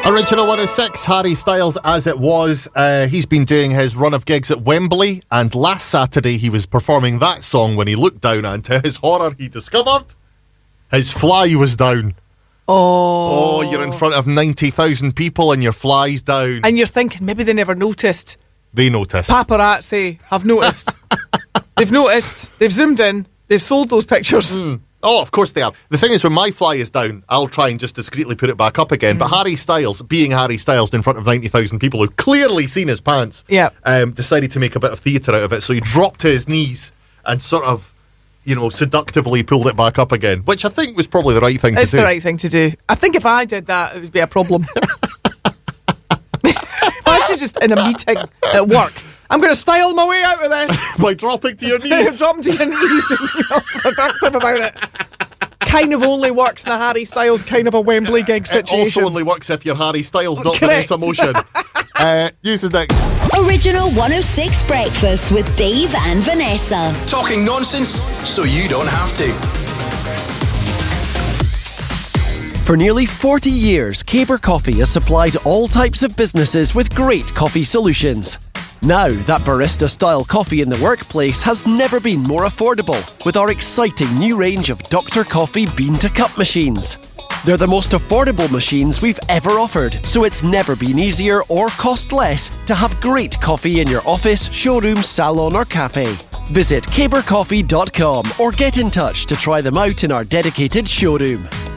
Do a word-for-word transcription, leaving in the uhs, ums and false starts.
Original one oh six, Harry Styles As It Was. Uh, he's been doing his run of gigs at Wembley, and last Saturday he was performing that song when he looked down, and to his horror he discovered his fly was down. Oh. Oh, you're in front of ninety thousand people and your fly's down. And you're thinking, maybe they never noticed. They noticed. Paparazzi have noticed. They've noticed. They've zoomed in. They've sold those pictures. Mm. Oh, of course they have. The thing is, when my fly is down, I'll try and just discreetly put it back up again. Mm. But Harry Styles, being Harry Styles in front of ninety thousand people who've clearly seen his pants, yeah. um, decided to make a bit of theatre out of it. So he dropped to his knees and sort of, you know, seductively pulled it back up again, which I think was probably the right thing it's to do. It's the right thing to do. I think if I did that, it would be a problem. If I should just, in a meeting at work, I'm going to style my way out of this. By dropping to your knees. Dropping to your knees and be all seductive about it. Kind of only works in a Harry Styles kind of a Wembley gig situation. It also only works if you're Harry Styles, not Correct. Vanessa Motion. uh, use the next. Original one oh six Breakfast with Dave and Vanessa. Talking nonsense so you don't have to. For nearly forty years, Caber Coffee has supplied all types of businesses with great coffee solutions. Now, that barista-style coffee in the workplace has never been more affordable with our exciting new range of Doctor Coffee bean-to-cup machines. They're the most affordable machines we've ever offered, so it's never been easier or cost less to have great coffee in your office, showroom, salon or cafe. Visit caber coffee dot com or get in touch to try them out in our dedicated showroom.